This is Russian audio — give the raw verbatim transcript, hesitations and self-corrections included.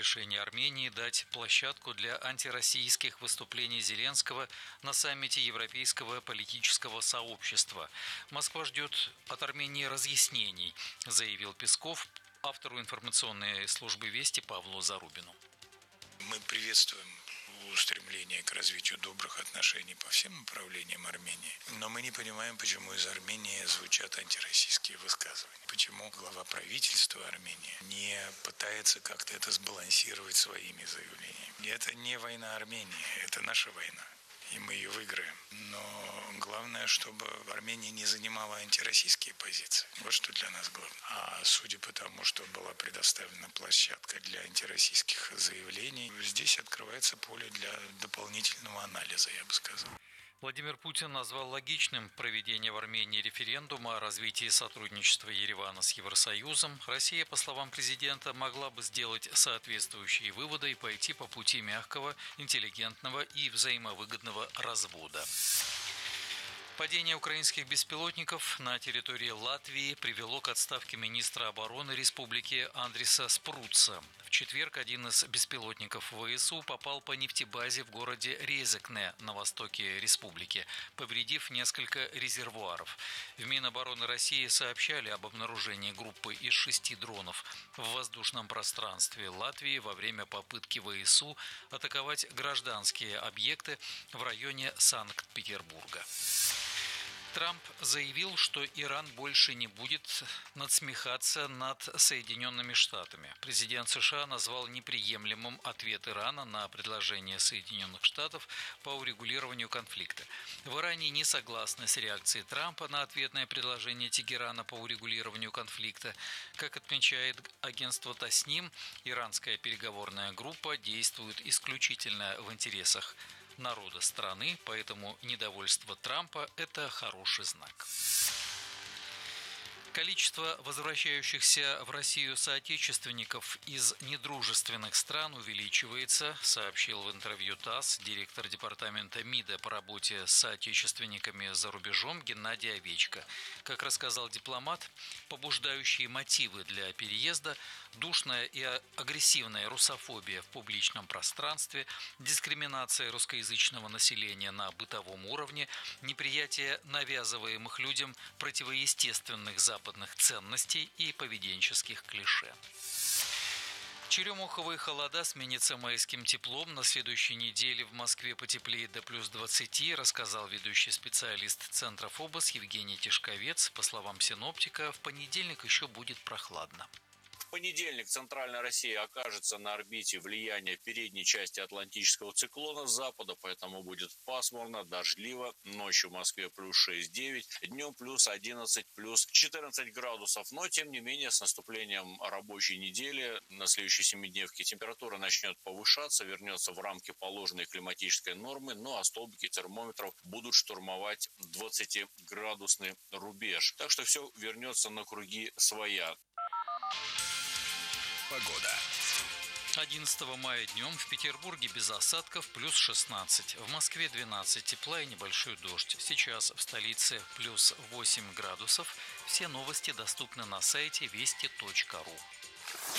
решение Армении дать площадку для антироссийских выступлений Зеленского на саммите Европейского политического сообщества. Москва ждет от Армении разъяснений, заявил Песков автору информационной службы «Вести» Павлу Зарубину. Мы приветствуем устремление к развитию добрых отношений по всем направлениям Армении. Но мы не понимаем, почему из Армении звучат антироссийские высказывания. Почему глава правительства Армении не пытается как-то это сбалансировать своими заявлениями. Это не война Армении, это наша война. И мы ее выиграем. Но главное, чтобы Армения не занимала антироссийские позиции. Вот что для нас главное. А судя по тому, что была предоставлена площадка для антироссийских заявлений, здесь открывается поле для дополнительного анализа, я бы сказал. Владимир Путин назвал логичным проведение в Армении референдума о развитии сотрудничества Еревана с Евросоюзом. Россия, по словам президента, могла бы сделать соответствующие выводы и пойти по пути мягкого, интеллигентного и взаимовыгодного развода. Падение украинских беспилотников на территории Латвии привело к отставке министра обороны республики Андриса Спруца. В четверг один из беспилотников ВСУ попал по нефтебазе в городе Резекне на востоке республики, повредив несколько резервуаров. В Минобороны России сообщали об обнаружении группы из шести дронов в воздушном пространстве Латвии во время попытки ВСУ атаковать гражданские объекты в районе Санкт-Петербурга. Трамп заявил, что Иран больше не будет надсмехаться над Соединенными Штатами. Президент США назвал неприемлемым ответ Ирана на предложение Соединенных Штатов по урегулированию конфликта. В Иране не согласны с реакцией Трампа на ответное предложение Тегерана по урегулированию конфликта. Как отмечает агентство Тасним, иранская переговорная группа действует исключительно в интересах народа страны, поэтому недовольство Трампа – это хороший знак. Количество возвращающихся в Россию соотечественников из недружественных стран увеличивается, сообщил в интервью ТАСС директор департамента МИДа по работе с соотечественниками за рубежом Геннадий Овечко. Как рассказал дипломат, побуждающие мотивы для переезда – душная и агрессивная русофобия в публичном пространстве, дискриминация русскоязычного населения на бытовом уровне, неприятие навязываемых людям противоестественных западных западных ценностей и поведенческих клише. Черемуховые холода сменятся майским теплом. На следующей неделе в Москве потеплеет до плюс двадцати, рассказал ведущий специалист Центра ФОБОС Евгений Тишковец. По словам синоптика, в понедельник еще будет прохладно. В понедельник Центральная Россия окажется на орбите влияния передней части атлантического циклона с запада, поэтому будет пасмурно, дождливо. Ночью в Москве плюс шесть-девять, днем плюс одиннадцать, плюс четырнадцать градусов. Но, тем не менее, с наступлением рабочей недели на следующей семидневке температура начнет повышаться, вернется в рамки положенной климатической нормы, ну а столбики термометров будут штурмовать двадцатиградусный рубеж. Так что все вернется на круги своя. Погода. одиннадцатого мая днем в Петербурге без осадков плюс шестнадцать, в Москве двенадцать, тепла и небольшой дождь. Сейчас в столице плюс восемь градусов. Все новости доступны на сайте вести точка ру.